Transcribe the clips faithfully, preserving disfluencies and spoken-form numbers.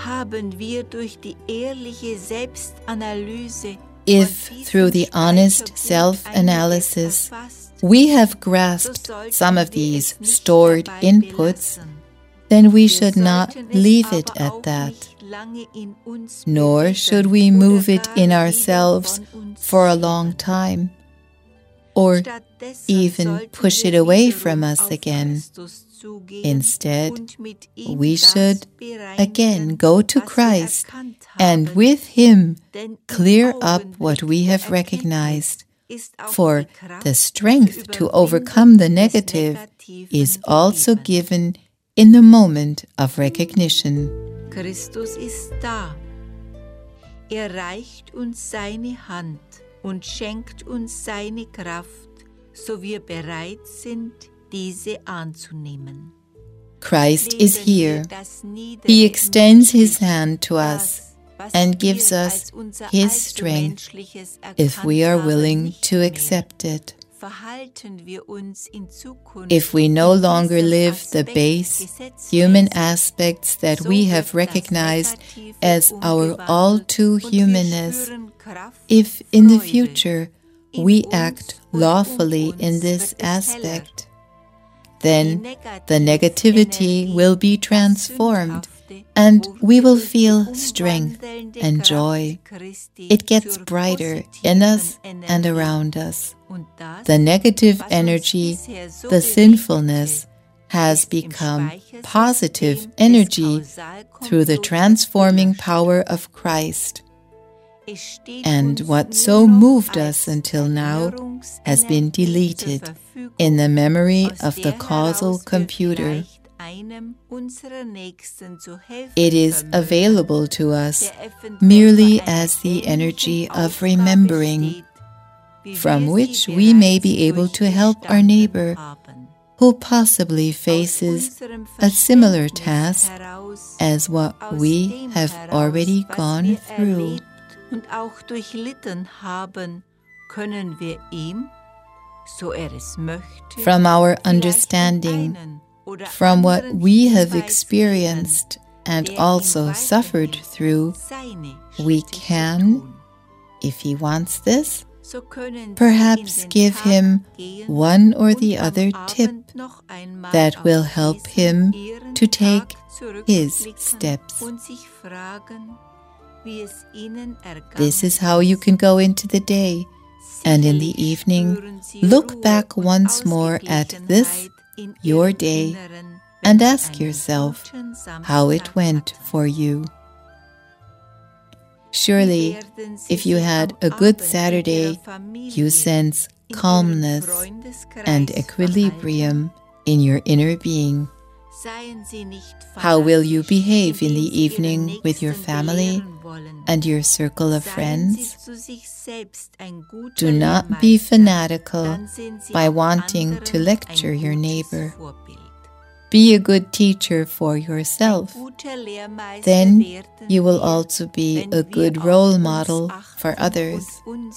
haben wir durch die ehrliche Selbstanalyse If, through the honest self-analysis, we have grasped some of these stored inputs, then we should not leave it at that, nor should we move it in ourselves for a long time, or even push it away from us again. Instead, we should again go to Christ and with Him clear up what we have recognized, for the strength to overcome the negative is also given in the moment of recognition. Christus ist da. Er reicht uns seine Hand und schenkt uns seine Kraft, so wir bereit sind, diese anzunehmen. Christ is here. He extends His hand to us and gives us His strength if we are willing to accept it. If we no longer live the base, human aspects that we have recognized as our all-too-humanness, if in the future we act lawfully in this aspect, then the negativity will be transformed and we will feel strength and joy. It gets brighter in us and around us. The negative energy, the sinfulness, has become positive energy through the transforming power of Christ. And what so moved us until now has been deleted in the memory of the causal computer. It is available to us merely as the energy of remembering, from which we may be able to help our neighbor who possibly faces a similar task as what we have already gone through. Und auch durchlitten haben, können wir ihm, so er es möchte, from our understanding, from what we have experienced and also suffered through, we can, if he wants this, perhaps give him one or the other tip that will help him to take his steps. This is how you can go into the day, and in the evening, look back once more at this, your day, and ask yourself how it went for you. Surely, if you had a good Saturday, you sense calmness and equilibrium in your inner being. How will you behave in the evening with your family and your circle of friends? Do not be fanatical by wanting to lecture your neighbor. Be a good teacher for yourself. Then you will also be a good role model for others.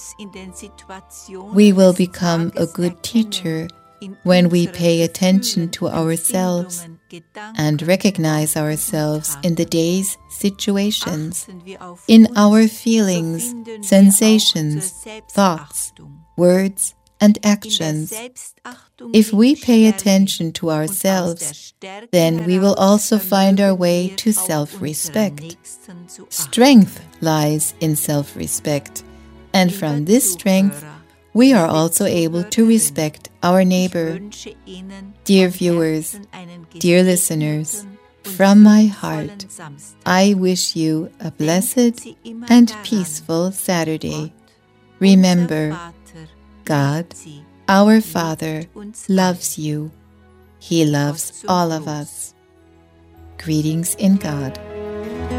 We will become a good teacher when we pay attention to ourselves and recognize ourselves in the day's situations, in our feelings, sensations, thoughts, words, and actions. If we pay attention to ourselves, then we will also find our way to self-respect. Strength lies in self-respect, and from this strength, we are also able to respect our neighbor. Dear viewers, dear listeners, from my heart, I wish you a blessed and peaceful Saturday. Remember, God, our Father, loves you. He loves all of us. Greetings in God.